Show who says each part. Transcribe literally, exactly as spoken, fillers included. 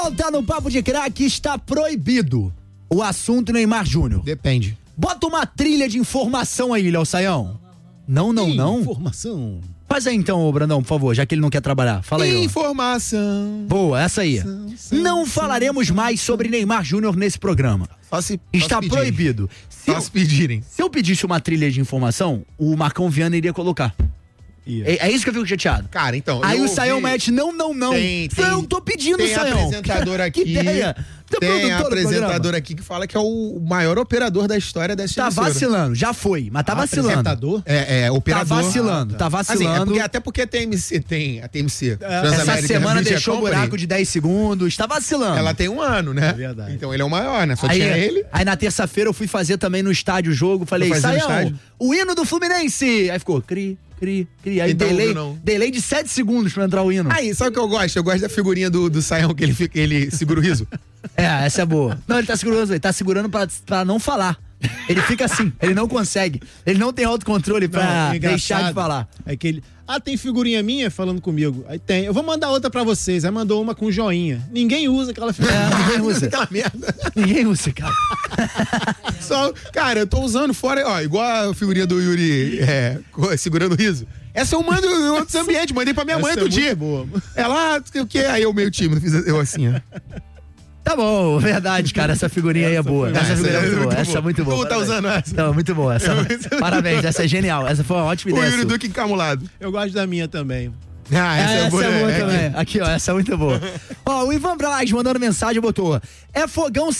Speaker 1: Volta no Papo de Craque, está proibido o assunto Neymar Júnior.
Speaker 2: Depende.
Speaker 1: Bota uma trilha de informação aí, Léo Saião. Não, não, não.
Speaker 2: Informação.
Speaker 1: Faz aí então, ô Brandão, por favor, já que ele não quer trabalhar. Fala aí. Ó.
Speaker 2: Informação.
Speaker 1: Boa, essa aí. Não falaremos mais sobre Neymar Júnior nesse programa.
Speaker 2: Só se,
Speaker 1: Está
Speaker 2: só se
Speaker 1: proibido. Se
Speaker 2: Só
Speaker 1: eu,
Speaker 2: se pedirem.
Speaker 1: se eu pedisse uma trilha de informação, o Marcão Viana iria colocar.
Speaker 2: Yeah.
Speaker 1: É, é isso que eu fico chateado.
Speaker 2: Cara, então.
Speaker 1: Aí
Speaker 2: eu
Speaker 1: o Saião
Speaker 2: ouvi...
Speaker 1: mete, não, não, não.
Speaker 2: Tem, tem,
Speaker 1: eu tô pedindo,
Speaker 2: tem
Speaker 1: Saião.
Speaker 2: apresentador aqui.
Speaker 1: Que ideia.
Speaker 2: Tem apresentador aqui que fala que é o maior operador da história dessa
Speaker 1: Tá
Speaker 2: emissora.
Speaker 1: vacilando, já foi, mas tá vacilando.
Speaker 2: Apresentador? É, é, operador.
Speaker 1: Tá vacilando,
Speaker 2: Ah,
Speaker 1: tá vacilando.
Speaker 2: Assim, é porque, até porque a T M C tem, a T M C.
Speaker 1: É, essa semana deixou o buraco de dez segundos, tá vacilando.
Speaker 2: Ela tem um ano, né?
Speaker 1: É verdade.
Speaker 2: Então ele é o maior, né? Só
Speaker 1: aí,
Speaker 2: tinha ele.
Speaker 1: Aí na terça-feira eu fui fazer também no estádio o jogo, falei, Saião, o hino do Fluminense. Aí ficou, cri, cri, cri. Aí
Speaker 2: então,
Speaker 1: delay,
Speaker 2: não.
Speaker 1: delay de sete segundos pra entrar o hino.
Speaker 2: Aí, sabe o que eu gosto? Eu gosto da figurinha do, do Saião que ele, fica, ele segura o riso.
Speaker 1: É, essa é boa. Não, ele tá segurando, ele tá segurando pra, pra não falar. Ele fica assim, ele não consegue. Ele não tem autocontrole pra
Speaker 3: não,
Speaker 1: deixar de falar.
Speaker 3: É que ele. Ah, tem figurinha minha falando comigo. Aí tem. Eu vou mandar outra pra vocês. Aí mandou uma com joinha. Ninguém usa aquela figurinha.
Speaker 1: É, ninguém usa.
Speaker 2: Aquela merda.
Speaker 1: Ninguém usa, cara.
Speaker 2: Só, cara, eu tô usando fora, ó, igual a figurinha do Yuri é, segurando o riso. Essa eu mando em outros ambientes, mandei pra minha mãe outro
Speaker 3: é
Speaker 2: dia.
Speaker 3: Boa.
Speaker 2: Ela, ah, o que? Aí eu meio tímido, fiz eu assim, ó.
Speaker 1: Tá bom, verdade, cara. Essa figurinha aí é boa. Essa,
Speaker 2: essa
Speaker 1: figurinha é
Speaker 2: é
Speaker 1: muito boa.
Speaker 2: muito
Speaker 1: Essa é
Speaker 2: boa.
Speaker 1: muito boa.
Speaker 2: Tu tá
Speaker 1: Parabéns.
Speaker 2: usando essa?
Speaker 1: Não, muito boa. Essa, parabéns, essa é genial. Essa foi uma ótima
Speaker 2: O
Speaker 1: ideia.
Speaker 2: Yuri
Speaker 1: sua.
Speaker 2: Duque encamulado.
Speaker 3: Eu gosto da minha também.
Speaker 2: Ah, essa
Speaker 1: É,
Speaker 2: é,
Speaker 1: essa
Speaker 2: boa,
Speaker 1: é boa
Speaker 2: é,
Speaker 1: também. Aqui, ó, essa é muito boa. Ó, o Ivan Braz mandando mensagem botou: é fogão